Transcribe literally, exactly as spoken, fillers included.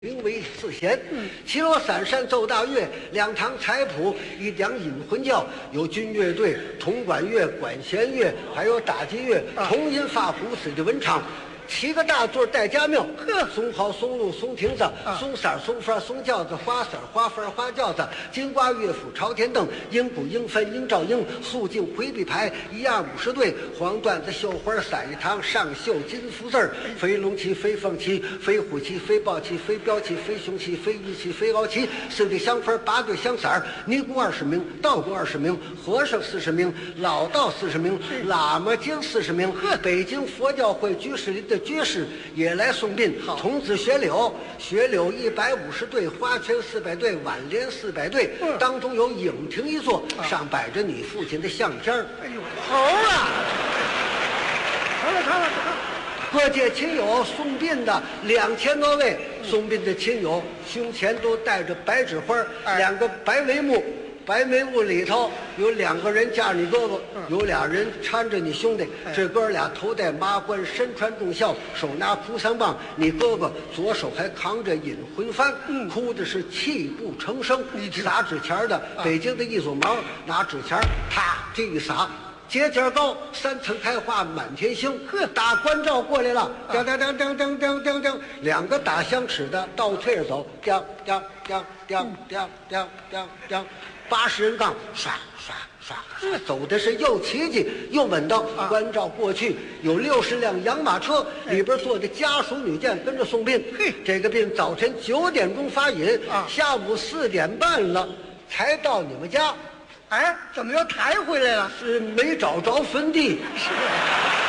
名为四弦，齐罗散山奏大乐，两堂彩谱，一两引魂教，有军乐队、铜管乐、管弦乐，还有打击乐，铜音发鼓，死的文昌。七个大座带家庙，呵，松蒿、松露、松亭子、松色、松发、松轿子、花色、花幡、花轿子，金瓜、乐府、朝天凳，鹰鼓、鹰分、鹰照鹰，肃静、回避牌，一二五十对，黄缎子、绣花、伞一堂，上绣金福字儿，飞龙旗、飞凤旗、飞虎旗、飞豹旗、飞镖旗、飞熊旗、飞玉旗、飞鳌旗，四对香幡，八对香伞儿，尼姑二十名，道姑二十名，和尚四十名，老道四十名，喇嘛经四十名，北京佛教会居士林的居士也来送殡，童子学柳，学柳一百五十对，花圈四百对，挽联四百对，嗯、当中有影亭一座，啊、上摆着你父亲的相片。哎呦，头啊！成了，成了，成了。各界亲友送殡的两千多位，嗯、送殡的亲友胸前都带着白纸花，哎、两个白帷幕。白眉屋里头有两个人架你胳膊，有俩人搀着你兄弟，这哥俩头戴麻冠，身穿重孝，手拿哭丧棒，你哥哥左手还扛着引魂幡，哭的是泣不成声。撒纸钱的，北京的一撮毛，拿纸钱啪这一撒，节节高，三层开花满天星。呵，打关照过来了，当当当当当当当当，两个打响尺的倒退着走，当当当当当当当当。八十人杠，刷刷刷刷，走的是又奇迹又稳当。啊、关照过去，有六十辆洋马车，里边坐的家属女眷跟着送殡。嘿，这个殡早晨九点钟发引，啊、下午四点半了才到你们家。哎，怎么又抬回来了？是没找着坟地。是。